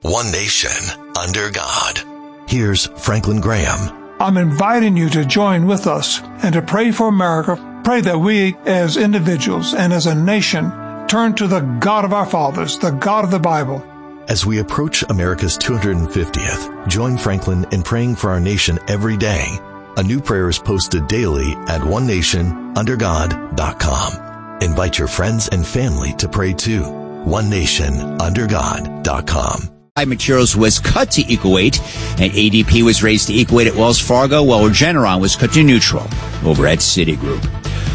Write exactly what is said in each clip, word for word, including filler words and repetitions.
one nation, under God. Here's Franklin Graham. I'm inviting you to join with us and to pray for America. Pray that we as individuals and as a nation turn to the God of our fathers, the God of the Bible. As we approach America's two hundred fiftieth, join Franklin in praying for our nation every day. A new prayer is posted daily at one nation under god dot com. Invite your friends and family to pray too. one nation under god dot com. Materials was cut to equal weight, and A D P was raised to equal weight at Wells Fargo, while Regeneron was cut to neutral over at Citigroup.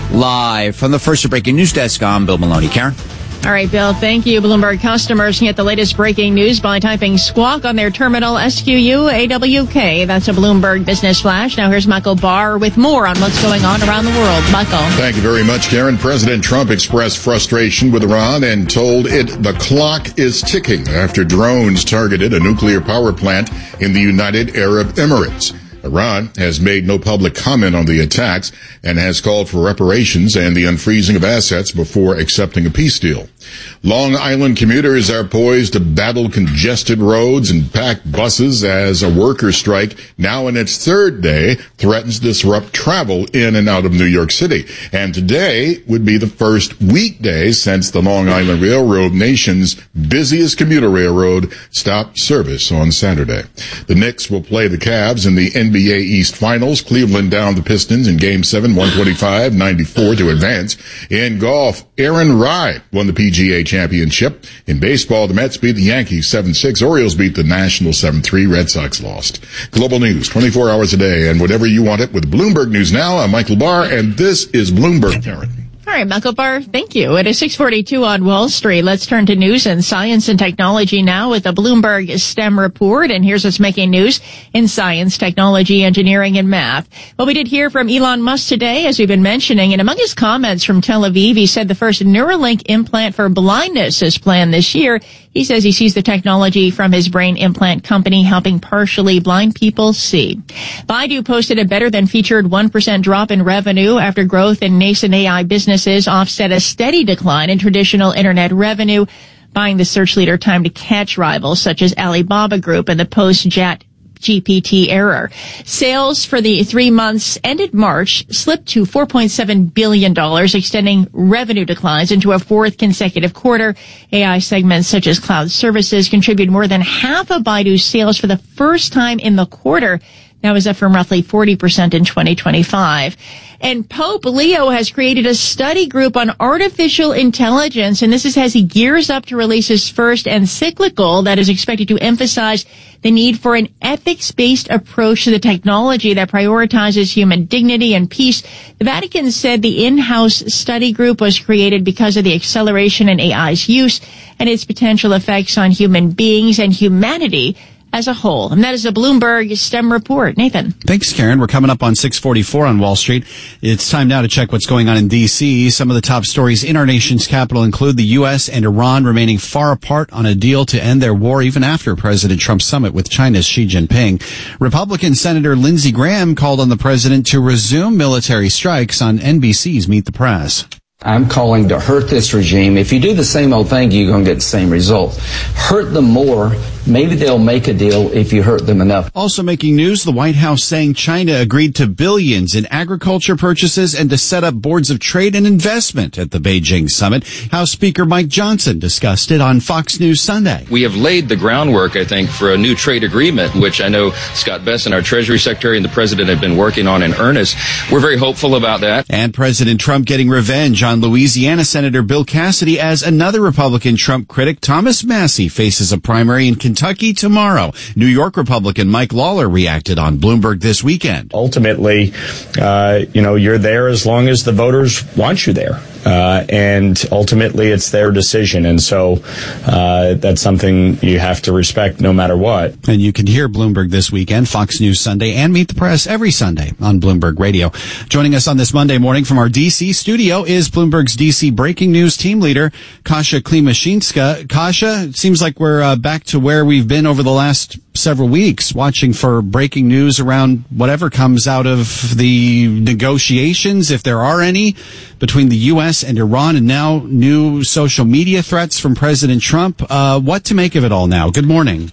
Live from the First Breaking News Desk, I'm Bill Maloney. Karen? All right, Bill, thank you. Bloomberg customers can get the latest breaking news by typing squawk on their terminal, S Q U A W K. That's a Bloomberg Business Flash. Now here's Michael Barr with more on what's going on around the world. Michael. Thank you very much, Karen. President Trump expressed frustration with Iran and told it the clock is ticking after drones targeted a nuclear power plant in the United Arab Emirates. Iran has made no public comment on the attacks and has called for reparations and the unfreezing of assets before accepting a peace deal. Long Island commuters are poised to battle congested roads and packed buses as a worker strike, now in its third day, threatens to disrupt travel in and out of New York City. And today would be the first weekday since the Long Island Railroad, nation's busiest commuter railroad, stopped service on Saturday. The Knicks will play the Cavs in the N B A East Finals. Cleveland downed the Pistons in Game seven, one twenty-five ninety-four to advance. In golf, Aaron Rai won the P G A Championship. In baseball, the Mets beat the Yankees seven six. Orioles beat the Nationals seven three. Red Sox lost. Global news, twenty-four hours a day, and whatever you want it with Bloomberg News Now. I'm Michael Barr, and this is Bloomberg. Karen. All right, Michael Barr, thank you. It is six forty-two on Wall Street. Let's turn to news and science and technology now with the Bloomberg STEM report. And here's what's making news in science, technology, engineering, and math. Well, we did hear from Elon Musk today, as we've been mentioning. And among his comments from Tel Aviv, he said the first Neuralink implant for blindness is planned this year. He says he sees the technology from his brain implant company helping partially blind people see. Baidu posted a better than featured one percent drop in revenue after growth in nascent A I businesses offset a steady decline in traditional internet revenue, buying the search leader time to catch rivals such as Alibaba Group and the post-Chat G P T error. Sales for the three months ended March slipped to four point seven billion dollars, extending revenue declines into a fourth consecutive quarter. A I segments such as cloud services contribute more than half of Baidu's sales for the first time in the quarter. That was up from roughly forty percent in twenty twenty-five. And Pope Leo has created a study group on artificial intelligence, and this is as he gears up to release his first encyclical that is expected to emphasize the need for an ethics-based approach to the technology that prioritizes human dignity and peace. The Vatican said the in-house study group was created because of the acceleration in A I's use and its potential effects on human beings and humanity as a whole. And that is a Bloomberg STEM report. Nathan. Thanks, Karen. We're coming up on six forty-four on Wall Street. It's time now to check what's going on in D C. Some of the top stories in our nation's capital include the U S and Iran remaining far apart on a deal to end their war even after President Trump's summit with China's Xi Jinping. Republican Senator Lindsey Graham called on the president to resume military strikes on N B C's Meet the Press. I'm calling to hurt this regime. If you do the same old thing, you're going to get the same result. Hurt them more. Maybe they'll make a deal if you hurt them enough. Also making news, the White House saying China agreed to billions in agriculture purchases and to set up boards of trade and investment at the Beijing summit. House Speaker Mike Johnson discussed it on Fox News Sunday. We have laid the groundwork, I think, for a new trade agreement, which I know Scott Bessent, our Treasury Secretary, and the President have been working on in earnest. We're very hopeful about that. And President Trump getting revenge on Louisiana Senator Bill Cassidy as another Republican Trump critic, Thomas Massie, faces a primary in Kentucky tomorrow. New York Republican Mike Lawler reacted on Bloomberg this weekend. Ultimately, uh, you know, you're there as long as the voters want you there. Uh, and ultimately, it's their decision. And so uh, that's something you have to respect no matter what. And you can hear Bloomberg this weekend, Fox News Sunday, and Meet the Press every Sunday on Bloomberg Radio. Joining us on this Monday morning from our D C studio is Bloomberg's D C breaking news team leader, Kasia Klimashinska. Kasia, it seems like we're uh, back to where we've been over the last several weeks, watching for breaking news around whatever comes out of the negotiations, if there are any, between the U S and Iran, and now new social media threats from President Trump. Uh, what to make of it all now? Good morning.